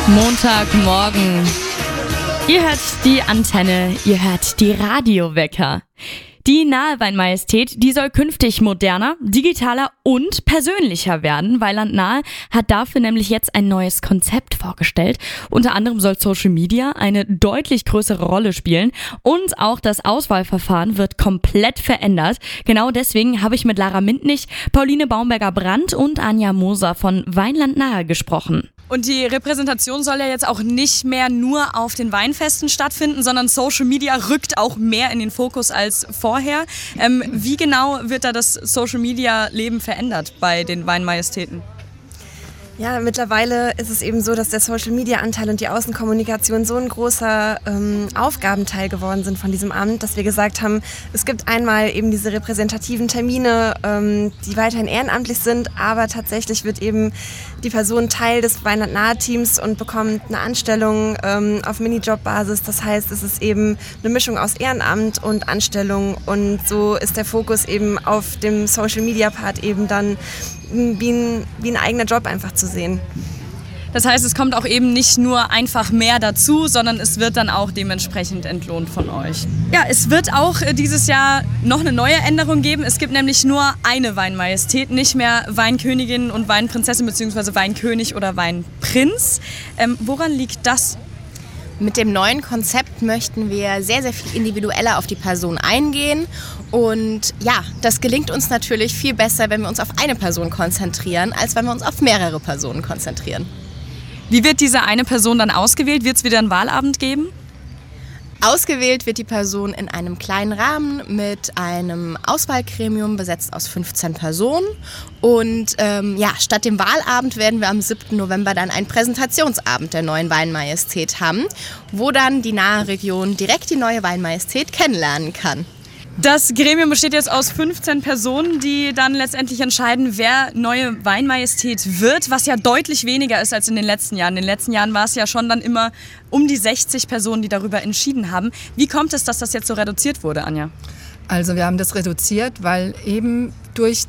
Montagmorgen. Ihr hört die Antenne, ihr hört die Radiowecker. Die Nahe Weinmajestät, die soll künftig moderner, digitaler und persönlicher werden. Weiland Nahe hat dafür nämlich jetzt ein neues Konzept vorgestellt. Unter anderem soll Social Media eine deutlich größere Rolle spielen und auch das Auswahlverfahren wird komplett verändert. Genau deswegen habe ich mit Lara Mintnich, Pauline Baumberger-Brandt und Anja Moser von Weinland Nahe gesprochen. Und die Repräsentation soll ja jetzt auch nicht mehr nur auf den Weinfesten stattfinden, sondern Social Media rückt auch mehr in den Fokus als vorher. Wie genau wird da das Social Media Leben verändert bei den Weinmajestäten? Ja, mittlerweile ist es eben so, dass der Social-Media-Anteil und die Außenkommunikation so ein großer Aufgabenteil geworden sind von diesem Amt, dass wir gesagt haben, es gibt einmal eben diese repräsentativen Termine, die weiterhin ehrenamtlich sind, aber tatsächlich wird eben die Person Teil des Weinland-Nahe-Teams und bekommt eine Anstellung auf Minijob-Basis. Das heißt, es ist eben eine Mischung aus Ehrenamt und Anstellung und so ist der Fokus eben auf dem Social-Media-Part eben dann wie ein eigener Job einfach zu sehen. Das heißt, es kommt auch eben nicht nur einfach mehr dazu, sondern es wird dann auch dementsprechend entlohnt von euch. Ja, es wird auch dieses Jahr noch eine neue Änderung geben. Es gibt nämlich nur eine Weinmajestät, nicht mehr Weinkönigin und Weinprinzessin bzw. Weinkönig oder Weinprinz. Woran liegt das? Mit dem neuen Konzept möchten wir sehr, sehr viel individueller auf die Person eingehen. Und ja, das gelingt uns natürlich viel besser, wenn wir uns auf eine Person konzentrieren, als wenn wir uns auf mehrere Personen konzentrieren. Wie wird diese eine Person dann ausgewählt? Wird es wieder einen Wahlabend geben? Ausgewählt wird die Person in einem kleinen Rahmen mit einem Auswahlgremium besetzt aus 15 Personen. Und statt dem Wahlabend werden wir am 7. November dann einen Präsentationsabend der neuen Weinmajestät haben, wo dann die nahe Region direkt die neue Weinmajestät kennenlernen kann. Das Gremium besteht jetzt aus 15 Personen, die dann letztendlich entscheiden, wer neue Weinmajestät wird, was ja deutlich weniger ist als in den letzten Jahren. In den letzten Jahren war es ja schon dann immer um die 60 Personen, die darüber entschieden haben. Wie kommt es, dass das jetzt so reduziert wurde, Anja? Also wir haben das reduziert, weil eben durch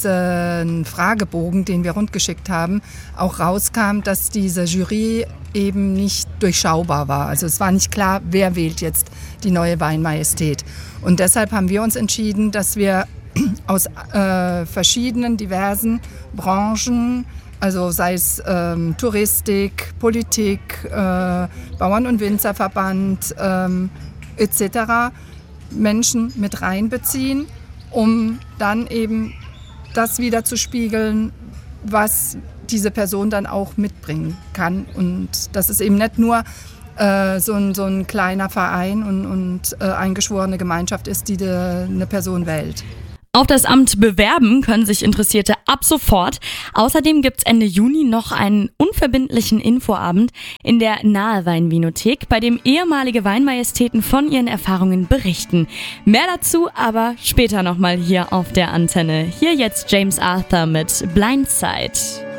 diesen Fragebogen, den wir rundgeschickt haben, auch rauskam, dass diese Jury eben nicht durchschaubar war. Also es war nicht klar, wer wählt jetzt die neue Weinmajestät. Und deshalb haben wir uns entschieden, dass wir aus verschiedenen, diversen Branchen, also sei es Touristik, Politik, Bauern- und Winzerverband etc., Menschen mit reinbeziehen, um dann eben das wieder zu spiegeln, was diese Person dann auch mitbringen kann. Und das ist eben nicht nur so ein kleiner Verein und eingeschworene Gemeinschaft ist, die eine Person wählt. Auf das Amt bewerben können sich Interessierte ab sofort. Außerdem gibt's Ende Juni noch einen unverbindlichen Infoabend in der Nahe Weinvinothek, bei dem ehemalige Weinmajestäten von ihren Erfahrungen berichten. Mehr dazu aber später nochmal hier auf der Antenne. Hier jetzt James Arthur mit Blindside.